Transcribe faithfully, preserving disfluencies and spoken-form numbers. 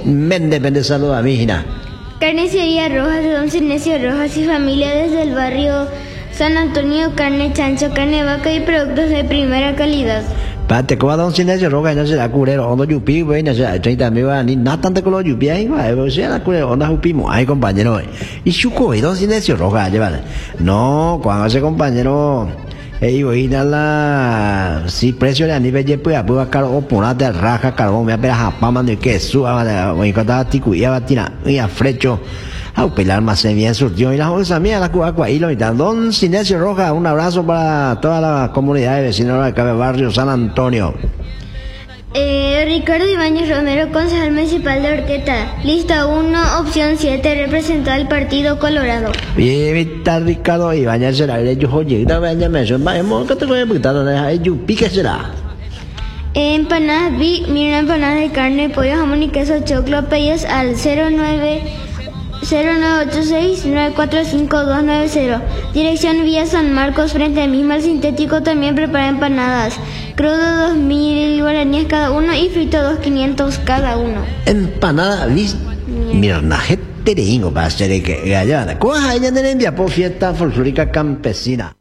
Mende, mende, saludo a mi hija. Carnicería Rojas de Don Sinesio Rojas y familia desde el barrio San Antonio, carne chancho, carne vaca y productos de primera calidad. Pate ko Don Sinesio Rojas no se la curero, ondo yupi, güey, no se treinta mil ni nada tanto que lo yupi ahí, va, o sea, la curero, onda jupimo, ay compañero. Y chuco, y Don Sinesio Rojas, llévale. No, cuando ese compañero eh, iba a la si precio de a nivel de pues a pues caro o ponate raja carbón me apera japama de que suba o en cada tico y a tina y a frecho a pelar más bien surtió y la bolsa mía la cuba y lo mitad. Don Sinesio Rojas, un abrazo para toda la comunidad de vecinos de Cabe Barrio San Antonio. Eh, Ricardo Ibáñez Romero, concejal municipal de Orqueta. Lista uno, opción siete, representó al Partido Colorado. Bien, está Ricardo Ibáñez será el yo oye, dame me son vamos que te voy a preguntar dónde yo pique será. Empanadas vi, mira empanadas de carne, pollo, jamón y queso, choclo, pedidos al cero nueve ocho seis nueve cuatro cinco dos nueve cero. Dirección Vía San Marcos, frente al mismo al sintético. También prepara empanadas. Crudo dos mil guaraníes cada uno y frito dos quinientos cada uno. Empanada, vis, mira, na gente de ingo para hacer que allá. ¿Cómo hay en el envía por fiesta folclórica campesina?